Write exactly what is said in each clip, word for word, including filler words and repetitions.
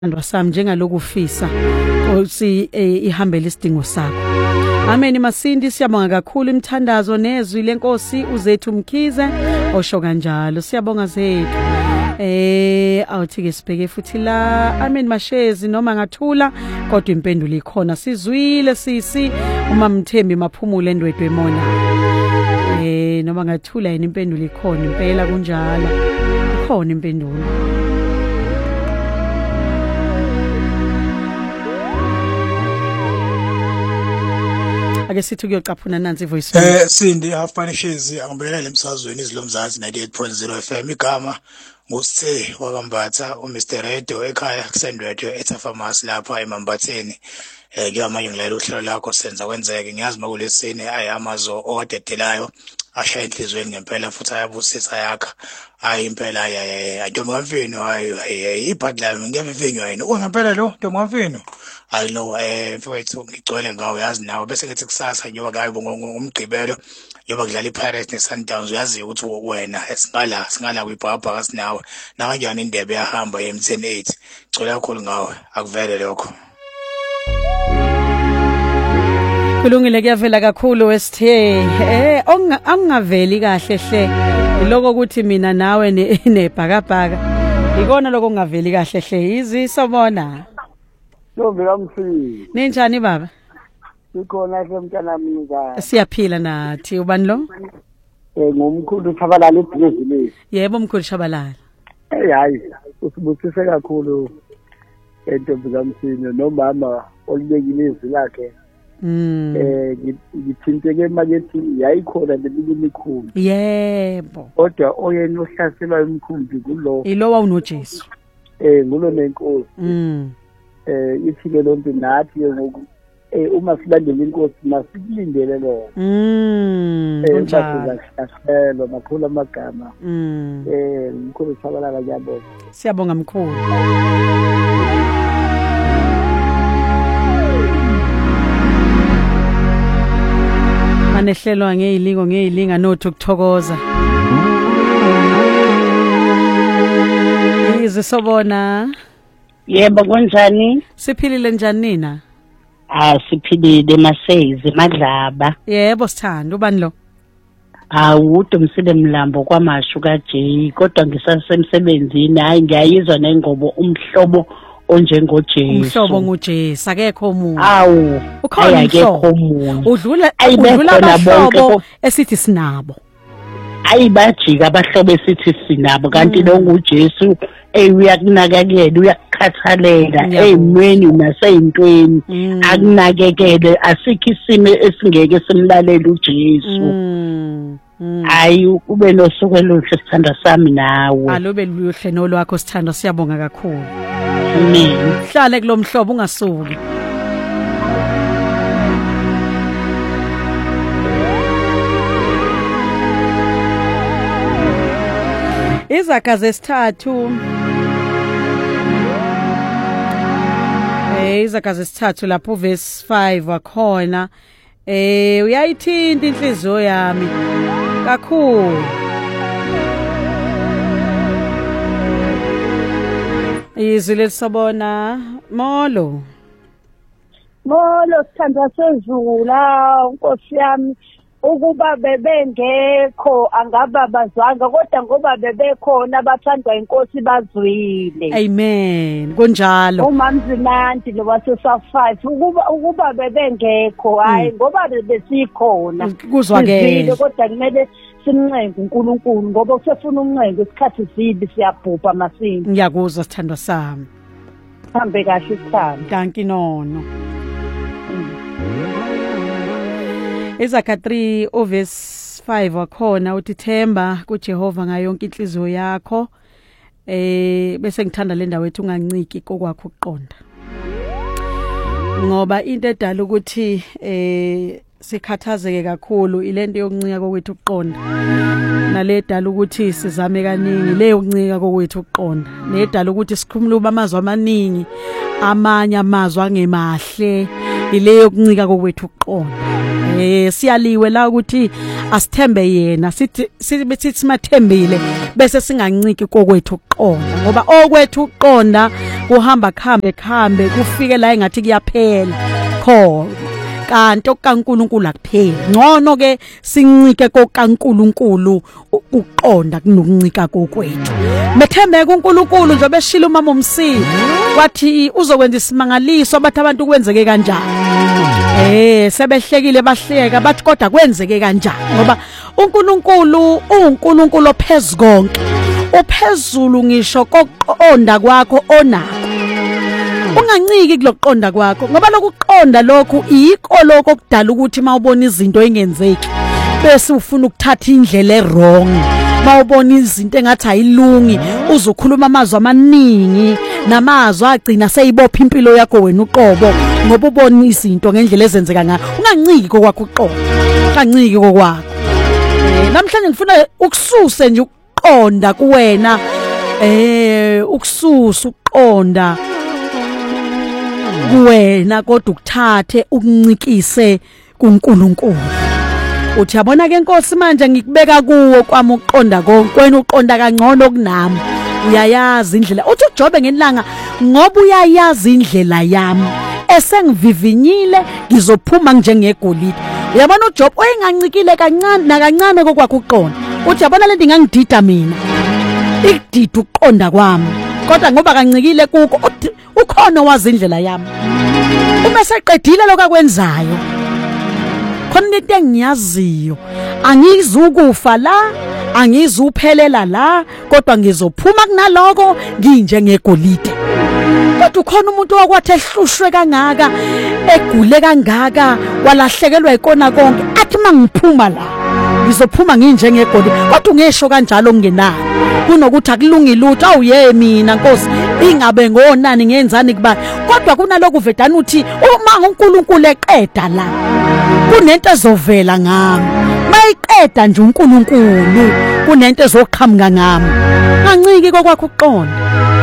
Sami njengaloku ufisa uthi ihambele isidingo sakho. Amen Masindi, siyabonga kakhulu imithandazo nezwi lenkosi uzethu Mkhize osho kanjalo. Siyabonga zethu. Eh awuthi ke sibheke futhi la. Amen Mashezi noma ngathula kodwa impendulo ikhona. Sizwile sisi uma Mthembi Maphumulo endwedwe emona. Eh noma ngathula yini impendulo ikhona impela kunjalo. Ikhona impendulo. Ake sithi kuyocaphuna nansi ivoice. Eh Sindi half punishezi angibelele emsazweni izilomzazi ninety-eight point zero F M igama ngusithe wakambatha u Mister Radio ekhaya kusendwethe etha pharmacy lapha eMambatheni. Eh njengamanje ngilalela uhlelo lakho senza kwenzeke ngiyazi makulesini ayamazo odedelayo ashaya inhlizweni ngempela futhi ayabusisa yakha hayi impela ayintomamfino hayi ibhadi lami ngiyavivinywa yini ungempela lo ntomamfino I know eh mfowethu ngigcwele ngawo yazi nawe bese ngithi kusasa njoba kayi ngomgqibelo njoba kudlala iPirates neSundowns uyazi ukuthi wena singala singala kwibhabha kasinawe na kanjani indebe yahamba ye M ten eight gcwele kakhulu ngawe akuvele lokho. Kulungile kuyavela kakhulu wesithe eh angingaveli kahle hle iloko ukuthi mina nawe nebhakabhaka ikona lokho ngaveli kahle hle izisobona Ntombi kaMfisi. Ninjani baba? Sikhona ke mntana mina. Siyaphila nathi ubani lo? Eh ngumkhulu Shabalala ebhizinisi. Yebo mkhulu Shabalala. Eh hayi usibusise kakhulu entombi kaMfisi nomama olibekile izwi lakhe. Mm. Eh ngithinteke makethi yayikhona leminye imikhulu. Yebo. Kodwa oyena ohlaselwa imikhumbi kulo. Ilowa unoJesu. Eh ngulo nenkosi. Mm. Eh ithi ke lonto nathi ngoku eh uma silandela inkosi masikulindele lo. Mm. Kunjalo asihlelo makhulu amagama. Mm. Eh mkhulu Shabalala yabo. Siyabonga mkhulu. Manehlelwa ngeyilingo ngeyilinga nothi ukuthokoza. Izisobona. Yebo kunjani? Siphilile njani nina? Ah siphilile Masezi Madlaba. Yebo sithanda ubani lo? Ah uDumsile Mlambo kwaMashu kaJ kodwa ngisasemsebenzini hayi ngiyayizwa nengobo umhlobo onjengoJesu. Umhlobo nguJesu akekho umuntu. Awu ukhona umhlobo. Udlula udlula abahlobo esithi sinabo. Ayibajika abahlobo esithi sinabo kanti lo nguJesu eh uyakunakekela uyakukhathalela ezimweni naseyintweni akunakekele asikho isimo esingeke simlalele uJesu. Hayi ube nosuku oluhle sithanda sami nawe. Alobe luhle nolwakho sithanda siyabonga kakhulu. Amen. Hlale kulomhlobo ungasuki. Izakha zesithathu Eh izakha zesithathu lapho verse five wakhona eh uyayithinta inhliziyo yami kakhulu. Izwi lesibona molo. Molo sithanda sezula Nkosi yami ukuba bebengekho angaba bazwanga kodwa ngoba bebekhona abathandwa inkosi bazwile. Amen kunjalo. uMamzinandi lo wase South five ukuba ukuba bebengekho hayi ngoba besikhona kuzwakele kodwa kumele simncenga uNkulunkulu ngoba usefuna umncenga isikhathi sibi siyabhubha Masindi. Ngiyakuzwa sithandwa sami. Hambe kahle sithanda. Danki nono. Izakha three verse five wakhona uthi themba kuJehova ngayo yonke inhliziyo yakho eh bese ngithanda le ndawo ethi unganciki kokwakho ukuqonda ngoba into edala ukuthi eh sikhathazeke kakhulu ilento yokuncika kokwethu ukuqonda nale edala ukuthi sizame kaningi le yokuncika kokwethu ukuqonda nedala ukuthi sikhumula amazwi amaningi amanye amazwi angemahle ileyo kuncika kokwethu ukuqonda. Eh siyaliwe la ukuthi asithembe yena sithi sithi simathembile bese singanciki kokwethu ukuqonda ngoba okwethu ukuqonda kuhamba khambe khambe kufike la engathi kuyaphela kho kanti okaNkulunkulu akupheli ngcono ke sincike kokaNkulunkulu ukuqonda kunokuncika kokwethu methembeka uNkulunkulu njobe eshila umama uMsili wathi uzokwenza isimangaliso bathi abantu kwenzeke kanjani eh sebehlekile bahleka bathi kodwa kwenzeke kanjani ngoba uNkulunkulu uNkulunkulu ophezulu konke uphezulu ngisho koqonda kwakho onako unganciki kuloqonda kwakho ngoba lokuqonda lokhu yiko lokho kudala ukuthi mawubona izinto engenzeki bese ufuna ukuthatha indlela errong mawubona izinto engathi ayilungi uzokhuluma amazwi amaningi namazwi agcina seyibopha impilo yakho wena uqobo ngoba ubona izinto ngendlela ezenzeka ngayo unganciki kokwakho uqobo unganciki kokwakho namhlanje ngifuna ukususe nje ukuqonda kuwena eh ukususa ukuqonda kuwena kodwa ukuthathe ukuncikise kuNkulunkulu uthi yabona ke Nkosi manje ngikubeka kuwo kwami uqonda konke wena uqonda kangcono kunami uyayazi indlela uthi uJobe ngenilanga ngoba uyayazi indlela yami esengivivinyile ngizophuma njengegolide uyabona uJob oyengancikile kancane nakancane kokwakho uqonda uthi yabona lento ingangidida mina ikudida ukuqonda kwami kodwa ngoba kancikile kuko ukhona wazi indlela yami uma seqedile lokho akwenzayo khona into engiyaziyo angizukufa la angizuphelela la kodwa ngizophuma kunaloko nginjengegolide kodwa ukhona umuntu wakwathi ehlushwe kangaka egule kangaka walahlekelwa ikona konke athi mangiphuma la ngizophuma nginjengegolide kodwa ungesho kanjalo kungenayo kunokuthi akulungi lutho awuye mina Nkosi ingabe ngonani ngenzani kuba kodwa kunaloko uvedana uthi uma uNkulunkulu eqeda la kunento ezovela ngami mayiqeda nje uNkulunkulu kunento ezoqhamuka ngami nganciki kokwakho uqonda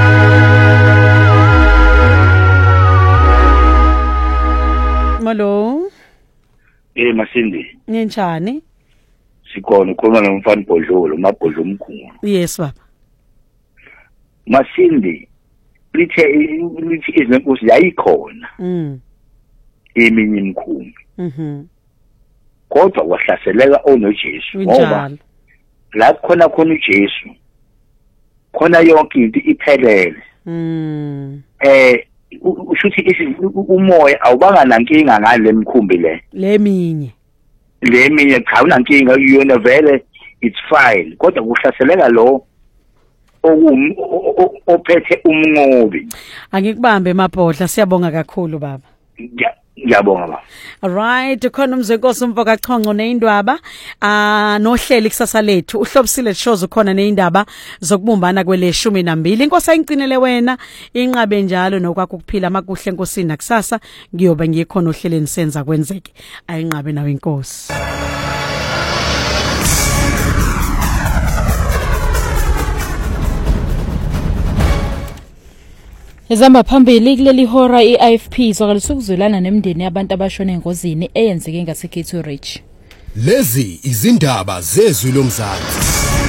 Malo Eh Masindi Nyenjani Sikhona ukhuluma nomfana Bhodlolo mabhodlo omkhulu Yes baba Masindi lithe lithi izinkosi yayikhona mm eminye imkhulu mhm kodwa kwahlaseleka onoJesu ngoba la khona khona uJesu khona yonke into iphelele mm eh ushuthi isi umoya awubanga nankinga ngale mkhumbi le leminye leminye cha unankinga yona vele it's fine kodwa kuhlaseleka lo okum ophethe umnqobi angikubambe emabhodla siyabonga kakhulu baba ngiyabonga baba alright khona umzenkosi umfoka chongo neindaba ah nohleli kusasa lethu uhlobisile shows ukhona neindaba zokubumbana kweleshumi nambili inkosi ayincinele wena inqabe njalo nokwakho ukuphila makuhle enkosini nakusasa ngiyobe ngikhona ohleleni senza kwenzeke ayinqabe nawe inkosi Ezamba phambili kuleli hora i-I F P izwakalisa ukuzwelana nemndeni yabantu abashona engozini eyenzeke ngaseKethu Ridge. Lezi izindaba zezwi lomzansi.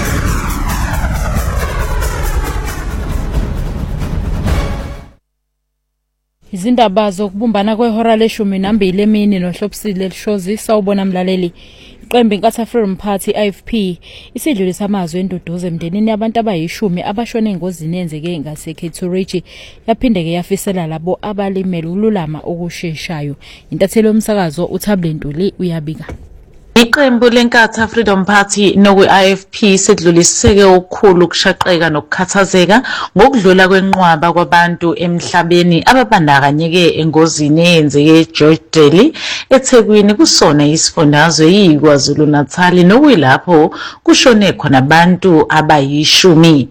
Izindaba zokubumbana kwehora leshumi nambili emini nohlobisile lishozi sawubona mlaleli. Iqembu iNkatha Freedom Party I F P isidlulisa amazwi enduduzo emndenini yabantu abayishumi abashona engozini eyenzeke ngaseKethu Ridge yaphindeke yafisela labo abalimele ululama okusheshayo. Intathelo yomsakazo uThable Ntuli uyabika. Iqembu leNkatha Freedom Party nokwi-I F P sedluliseke ukukhulu ukushaqeka nokukhathazeka ngokudlula kwenqwaba kwabantu emhlabeni ababandakanyeke engozini eyenzeke eGeorge Deli eThekwini kusona isifundazwe yiKwaZulu Natal nokuyilapho kushone khona abantu abayishumi.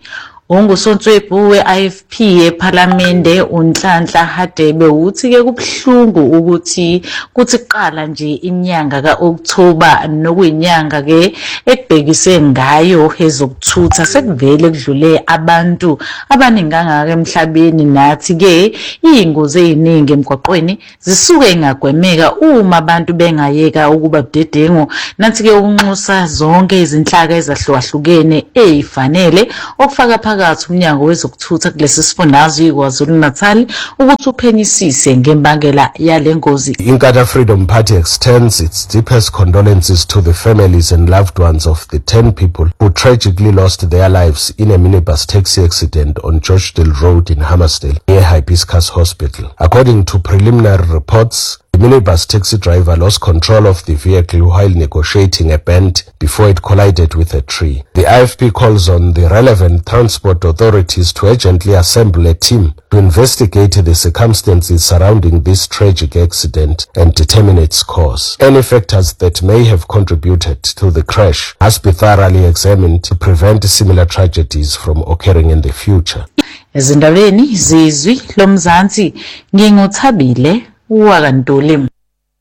Ongusonswebhu we-I F P ePhalamende uNhlanhla Hadebe uthi ke kubhlungu ukuthi kuthi qala nje inyanga kaOkthoba nokuyinyanga ke ekubhekise ngayo ezokuthutha sekuvele kudlule abantu abaninganga emhlabeni nathi ke ingozi eziningi emgwaqweni zisuke ingagwemeka uma abantu bengayeka ukuba budedengu nathi ke ukunxusa zonke izinhlaka ezahlukahlukene ezifanele okufaka phakathi umnyango wezokuthutha kulesi sifundazwe KwaZulu-Natal ukuthi uphenyisise ngembangela yale ngozi. Inkatha Freedom Party extends its deepest condolences to the families and loved ones of the ten people who tragically lost their lives in a minibus taxi accident on Georgedale Road in Hammersdale near Hibiscus Hospital. According to preliminary reports, the minibus taxi driver lost control of the vehicle while negotiating a bend before it collided with a tree. The I F P calls on the relevant transport authorities to urgently assemble a team to investigate the circumstances surrounding this tragic accident and determine its cause. Any factors that may have contributed to the crash must be thoroughly examined to prevent similar tragedies from occurring in the future. Ezindabeni zizwi lomzansi nginguthabile wakantuli.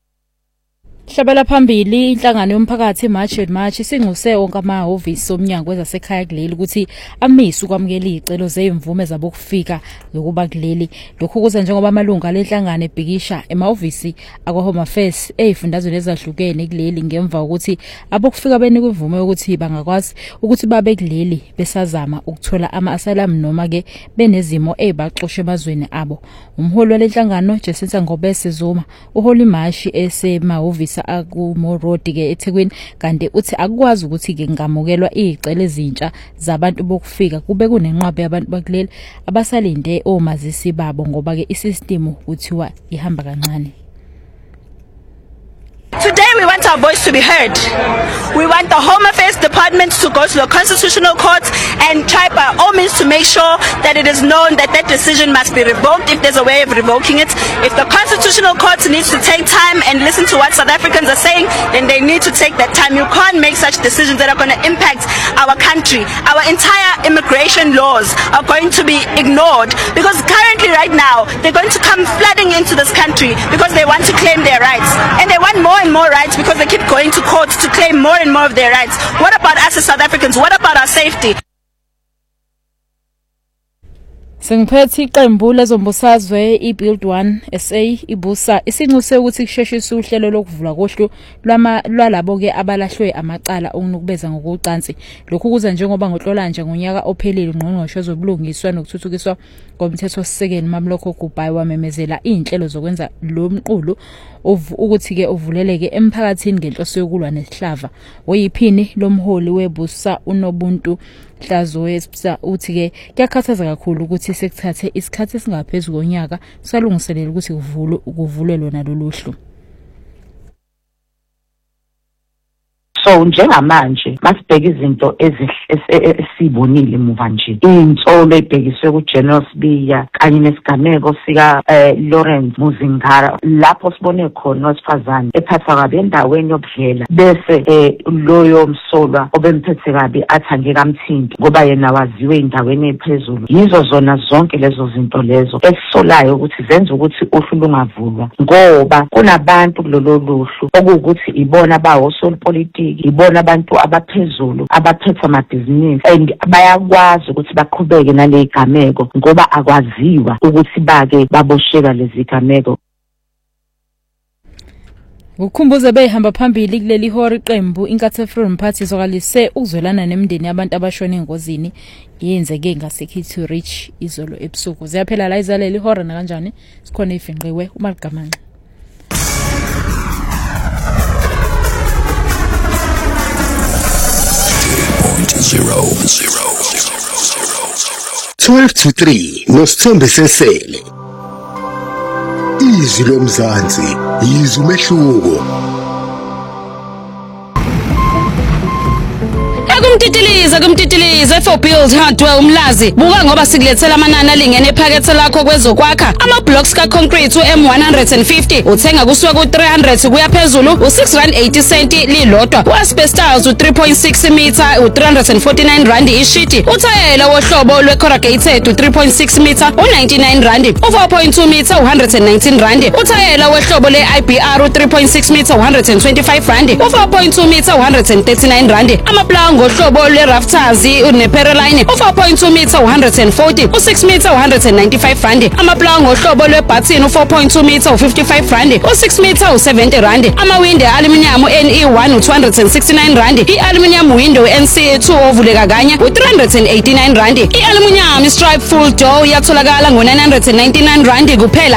Hlabela phambili inhlangano yomphakathi March and March sinxuse onke amahhovisi omnyango wezasekhaya kuleli ukuthi amise ukwamukela izicelo zeimvume zabokufika yokuba kuleli. Lokhu kuza njengoba amalunga lenhlangano ebhikisha emahhovisi akwa Home Affairs ezifundazweni ezahlukene kuleli ngemva ukuthi abokufika benikwe ivume ukuthi bangakwazi ukuthi babe kuleli besazama ukuthola ama-asylum noma ke benezimo ezibaxoshe emazweni abo. Umholi walenhlangano Jacinta Ngobese Zuma uholi March esemahhovisi akumorodi ke eThekwini kanti uthi akwazi ukuthi ke ngamukelwa izicelo ezintsha zabantu bokufika kube kunenqwaba yabantu bakuleli abasalinde omazisi babo ngoba ke isystem kuthiwa ihamba kancane. Today we want our voice to be heard. We want the Home Affairs Department to go to the Constitutional Court and try by all means to make sure that it is known that that decision must be revoked if there's a way of revoking it. If the Constitutional Court needs to take time and listen to what South Africans are saying, then they need to take that time. You can't make such decisions that are going to impact our country. Our entire immigration laws are going to be ignored because currently right now they're going to come flooding into this country because they want to claim their rights. And they want more and more rights because they keep going to court to claim more and more of their rights. What about us as South Africans? What about our safety? Sengiphethe iqembu lezombusazwe iBuild one S A ibusa isinxuse ukuthi kusheshise uhlelo lokuvula kohlu lwama lwalabo ke abalahlwe amacala okunukubeza ngokucansi. Lokhu kuza njengoba ngohlolanja ngonyaka ophelile ungqongqoshe zobulungiswa nokuthuthukiswa komthetho sisekeni Mamloko Gubhayi wamemezela inhlelo zokwenza lo mqulu ukuthi ke uvuleleke emphakathini ngenhloso yokulwa nesihlava. Oyiphini lomholi webusa uNobuntu Hlazo Espsa uthi ke kuyakhathaza kakhulu ukuthi sekuthathe isikhathi esingaphezulu konyaka salungiselela ukuthi kuvulwe ukuvulwe lona loluhlu. So njengamanje masibheka izinto esibonile emuva nje insolo ebhekiswe kuGeneral Sibiya kanye nesigameko sika Lawrence Muzingara lapho sibone khona osifazane ephathwa kabi endaweni yokudlela bese loyo msolwa obemphethe kabi athange kamthinti ngoba yena waziwe endaweni ephezulu. Yizo zona zonke lezo zinto lezo esisolayo ukuthi zenza ukuthi uhlu lungavulwa ngoba kunabantu kulolu luhlu okuwukuthi ibona bawosolpolitiki ibona abantu abaphezulu abaphethe amabhizinisi and bayakwazi ukuthi baqhubeke nale igameko ngoba akwaziwa ukuthi bake babosheka lezi igameko. Ukukhumbuza behamba phambili kuleli hora iqembu Inkatha Freedom Party zokalise ukuzwelana nemndeni yabantu abashona engozini yenzeke ngaseKitty Rich izolo ebusuku. Ziyaphela la izaleli hora na kanjani sikhona ifinqiwe uMaligamanqa. Zero, zero, twelve to three noSithembe Sesele. Izwi lomzansi yizwi umehluko. Umtitilize kumtitilize for build hardware umlazi. Buka ngoba sikulethela amanani alingene ephakethe lakho kwezokwakha. Ama blocks ka concrete u-M one fifty uthenga kusuka ku three hundred kuya phezulu u-six rand eighty cent lilodwa. Asbestos u-three point six meter u-three hundred forty-nine rand ishiti. Uthayela wohlobo lwe-corrugated u-three point six meter u-ninety-nine rand. U-four point two meter u-one hundred nineteen rand. Uthayela wohlobo le-I B R u-three point six meter u-one hundred twenty-five rand. U-four point two meter u-one hundred thirty-nine rand. Amaplango ngohlobo le-rafters une-Paraline u-four point two meter u-one hundred forty. U-six meter u-one hundred ninety-five rand. Amaplango ngohlobo lwe-button u-four point two meter u-fifty-five rand. U-six meter u-seventy rand. Amawindi aluminium N E one u-two hundred sixty-nine rand. I-aluminium window N C two ovuleka kanye u-three hundred eighty-nine rand. I-aluminium stripe full door iyatholakala ngo-nine hundred ninety-nine rand kuphela.